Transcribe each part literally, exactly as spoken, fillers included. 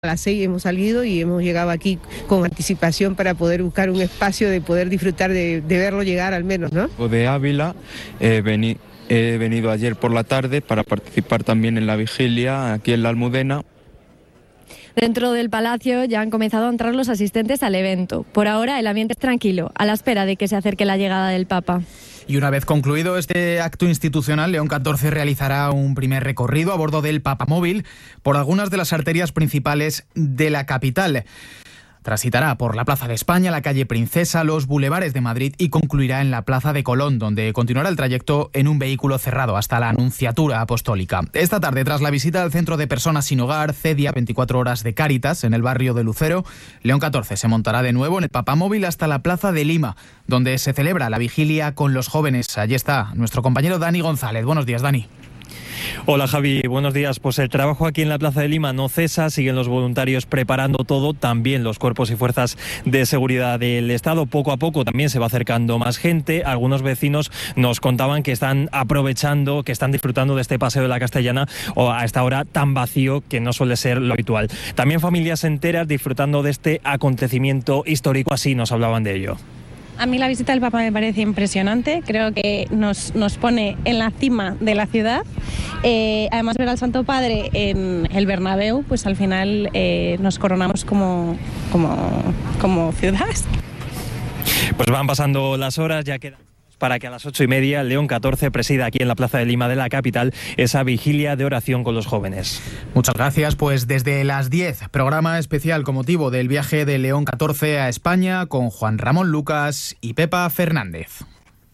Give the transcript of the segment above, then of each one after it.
A las seis hemos salido y hemos llegado aquí con anticipación para poder buscar un espacio de poder disfrutar de, de verlo llegar al menos, ¿no? De Ávila, eh, vení, he venido ayer por la tarde para participar también en la vigilia aquí en la Almudena. Dentro del palacio ya han comenzado a entrar los asistentes al evento. Por ahora el ambiente es tranquilo, a la espera de que se acerque la llegada del Papa. Y una vez concluido este acto institucional, León catorce realizará un primer recorrido a bordo del Papamóvil por algunas de las arterias principales de la capital. Transitará por la Plaza de España, la calle Princesa, los bulevares de Madrid y concluirá en la Plaza de Colón, donde continuará el trayecto en un vehículo cerrado hasta la Anunciatura Apostólica. Esta tarde, tras la visita al Centro de Personas Sin Hogar, CEDIA, veinticuatro horas de Cáritas, en el barrio de Lucero, León catorce se montará de nuevo en el Papamóvil hasta la Plaza de Lima, donde se celebra la vigilia con los jóvenes. Allí está nuestro compañero Dani González. Buenos días, Dani. Hola Javi, buenos días. Pues el trabajo aquí en la Plaza de Lima no cesa, siguen los voluntarios preparando todo, también los cuerpos y fuerzas de seguridad del Estado. Poco a poco también se va acercando más gente. Algunos vecinos nos contaban que están aprovechando, que están disfrutando de este paseo de la Castellana o a esta hora tan vacío que no suele ser lo habitual. También familias enteras disfrutando de este acontecimiento histórico, así nos hablaban de ello. A mí la visita del Papa me parece impresionante, creo que nos, nos pone en la cima de la ciudad. Eh, además, ver al Santo Padre en el Bernabéu, pues al final eh, nos coronamos como, como, como ciudad. Pues van pasando las horas, ya quedan para que a las ocho y media León catorce presida aquí en la Plaza de Lima de la capital esa vigilia de oración con los jóvenes. Muchas gracias. Pues desde las diez, programa especial con motivo del viaje de León catorce a España con Juan Ramón Lucas y Pepa Fernández.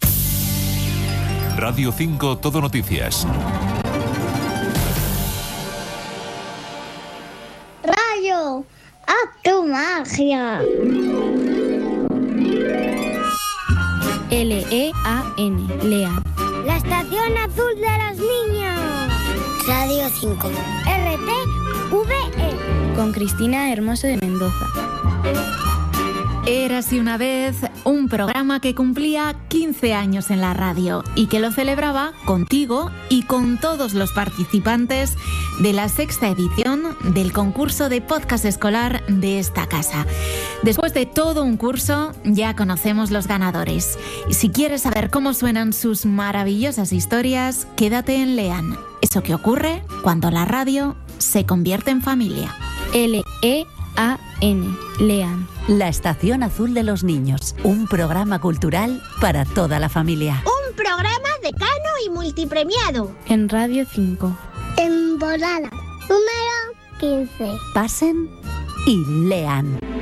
Radio cinco Todo Noticias. Rayo, haz tu magia. L E A N, Lean. La estación azul de los niños. Radio cinco. R T V E. Con Cristina Hermoso de Mendoza. Érase una vez un programa que cumplía quince años en la radio y que lo celebraba contigo y con todos los participantes de la sexta edición del concurso de podcast escolar de esta casa. Después de todo un curso, ya conocemos los ganadores. Y si quieres saber cómo suenan sus maravillosas historias, quédate en Lean. Eso que ocurre cuando la radio se convierte en familia. L E A N, Lean. La Estación Azul de los Niños, un programa cultural para toda la familia. Un programa decano y multipremiado. En Radio cinco. Temporada número quince. Pasen y lean.